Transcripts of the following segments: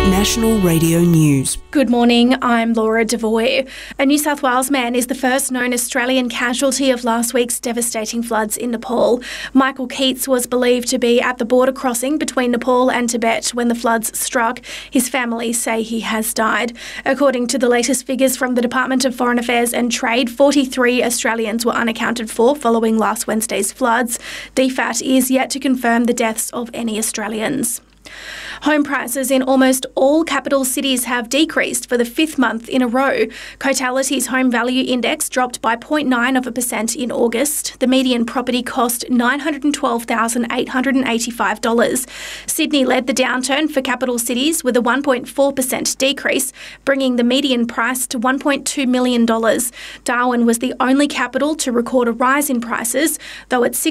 National Radio News. Good morning, I'm Laura Devoy. A New South Wales man is the first known Australian casualty of last week's devastating floods in Nepal. Michael Keats was believed to be at the border crossing between Nepal and Tibet when the floods struck. His family say he has died. According to the latest figures from the Department of Foreign Affairs and Trade, 43 Australians were unaccounted for following last Wednesday's floods. DFAT is yet to confirm the deaths of any Australians. Home prices in almost all capital cities have decreased for the fifth month in a row. Cotality's home value index dropped by 0.9% in August. The median property cost $912,885. Sydney led the downturn for capital cities with a 1.4% decrease, bringing the median price to $1.2 million. Darwin was the only capital to record a rise in prices, though at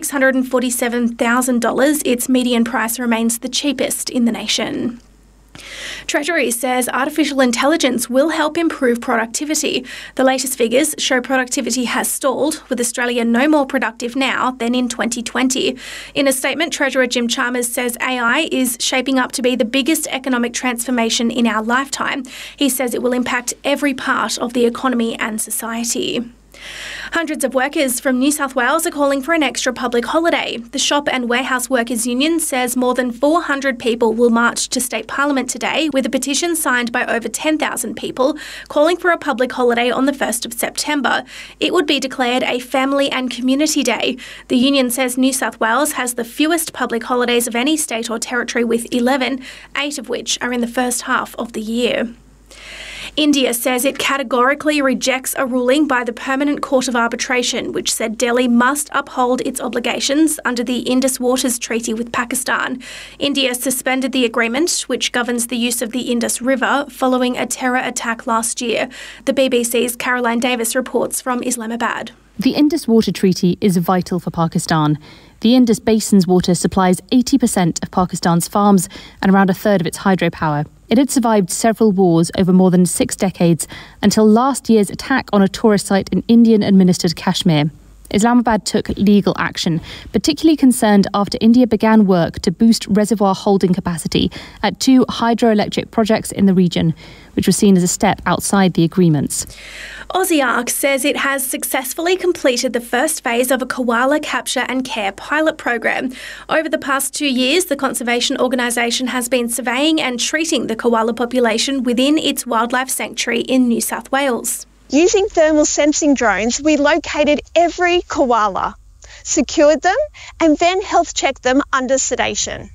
$647,000, its median price remains the cheapest in the nation. Treasury says artificial intelligence will help improve productivity. The latest figures show productivity has stalled, with Australia no more productive now than in 2020. In a statement, Treasurer Jim Chalmers says AI is shaping up to be the biggest economic transformation in our lifetime. He says it will impact every part of the economy and society. Hundreds of workers from New South Wales are calling for an extra public holiday. The Shop and Warehouse Workers Union says more than 400 people will march to State Parliament today, with a petition signed by over 10,000 people calling for a public holiday on the 1st of September. It would be declared a family and community day. The union says New South Wales has the fewest public holidays of any state or territory, with 11, 8 of which are in the first half of the year. India says it categorically rejects a ruling by the Permanent Court of Arbitration, which said Delhi must uphold its obligations under the Indus Waters Treaty with Pakistan. India suspended the agreement, which governs the use of the Indus River, following a terror attack last year. The BBC's Caroline Davis reports from Islamabad. The Indus Water Treaty is vital for Pakistan. The Indus Basin's water supplies 80% of Pakistan's farms and around a third of its hydropower. It had survived several wars over more than 6 decades until last year's attack on a tourist site in Indian-administered Kashmir. Islamabad took legal action, particularly concerned after India began work to boost reservoir holding capacity at 2 hydroelectric projects in the region, which was seen as a step outside the agreements. AUSIARK says it has successfully completed the first phase of a koala capture and care pilot program. Over the past 2 years, the conservation organisation has been surveying and treating the koala population within its wildlife sanctuary in New South Wales. Using thermal sensing drones, we located every koala, secured them, and then health checked them under sedation.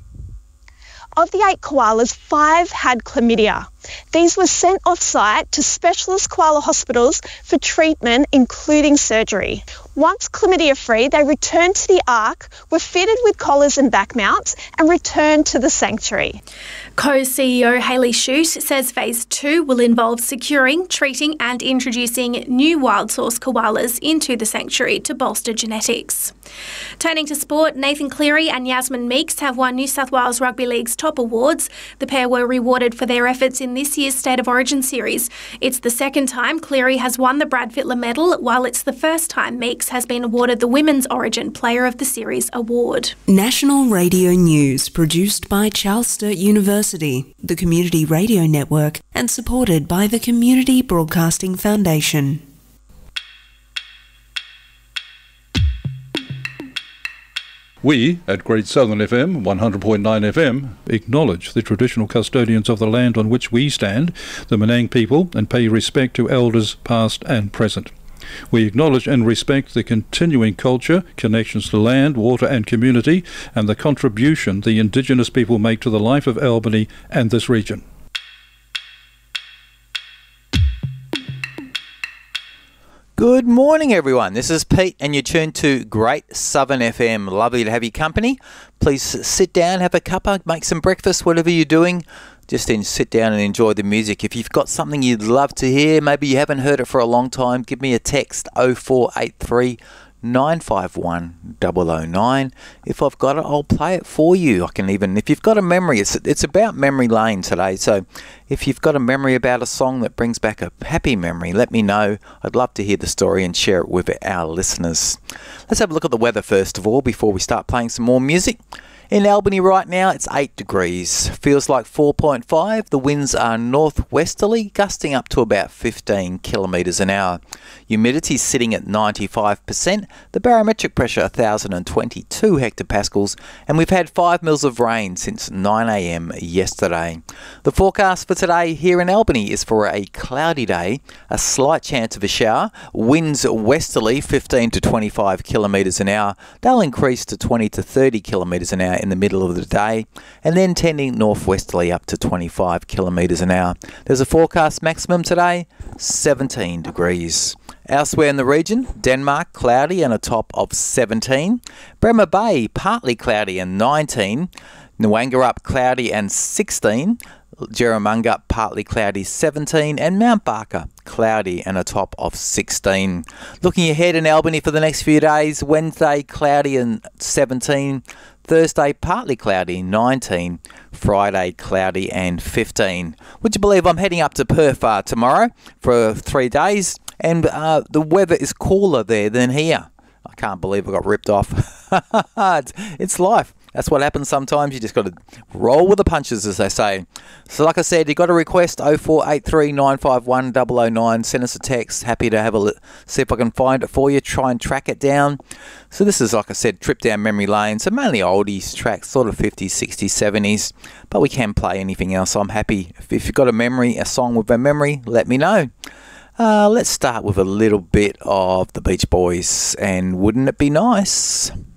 Of the 8 koalas, 5 had chlamydia. These were sent off-site to specialist koala hospitals for treatment, including surgery. Once chlamydia-free, they returned to the Ark, were fitted with collars and back mounts, and returned to the sanctuary. Co-CEO Hayley Shute says Phase 2 will involve securing, treating and introducing new wild source koalas into the sanctuary to bolster genetics. Turning to sport, Nathan Cleary and Yasmin Meeks have won New South Wales Rugby League's top awards. The pair were rewarded for their efforts in this year's State of Origin series. It's the second time Cleary has won the Brad Fittler medal, while it's the first time Meeks has been awarded the Women's Origin Player of the Series award. National Radio News, produced by Charles Sturt University, the Community Radio Network, and supported by the Community Broadcasting Foundation. We, at Great Southern FM, 100.9 FM, acknowledge the traditional custodians of the land on which we stand, the Menang people, and pay respect to elders past and present. We acknowledge and respect the continuing culture, connections to land, water and community, and the contribution the Indigenous people make to the life of Albany and this region. Good morning, everyone. This is Pete, and you're tuned to Great Southern FM. Lovely to have your company. Please sit down, have a cuppa, make some breakfast, whatever you're doing. Just then sit down and enjoy the music. If you've got something you'd love to hear, maybe you haven't heard it for a long time, give me a text 0483 951 009. If I've got it, I'll play it for you. I can even, if you've got a memory, it's about memory lane today. So if you've got a memory about a song that brings back a happy memory, let me know. I'd love to hear the story and share it with our listeners. Let's have a look at the weather first of all before we start playing some more music. In Albany right now, it's 8 degrees. Feels like 4.5. The winds are northwesterly, gusting up to about 15 kilometres an hour. Humidity sitting at 95%. The barometric pressure 1,022 hectopascals. And we've had 5 mils of rain since 9 a.m. yesterday. The forecast for today here in Albany is for a cloudy day, a slight chance of a shower, winds westerly 15 to 25 kilometres an hour. They'll increase to 20 to 30 kilometres an hour in the middle of the day, and then tending northwesterly up to 25 kilometres an hour. There's a forecast maximum today, 17 degrees. Elsewhere in the region, Denmark cloudy and a top of 17. Bremer Bay partly cloudy and 19. Nwangerup cloudy and 16. Jerramunga partly cloudy 17, and Mount Barker cloudy and a top of 16. Looking ahead in Albany for the next few days, Wednesday cloudy and 17, Thursday partly cloudy 19, Friday cloudy and 15. Would you believe I'm heading up to Perth tomorrow for 3 days, and the weather is cooler there than here. I can't believe I got ripped off. It's life. That's what happens sometimes. You just got to roll with the punches, as they say. So like I said, you got a request, 0483 951 009. Send us a text. Happy to have a look, see if I can find it for you, try and track it down. So this is, like I said, trip down memory lane. So mainly oldies tracks, sort of 50s, 60s, 70s. But we can play anything else. So I'm happy. If you've got a song with a memory, let me know. Let's start with a little bit of the Beach Boys and Wouldn't It Be Nice?